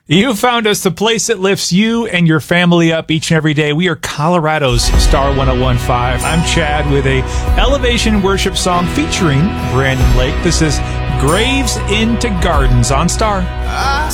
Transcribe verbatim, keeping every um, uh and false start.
You found us, the place that lifts you and your family up each and every day. We are Colorado's Star one oh one point five. I'm Chad with a elevation worship song featuring Brandon Lake. This is Graves into Gardens on Star. I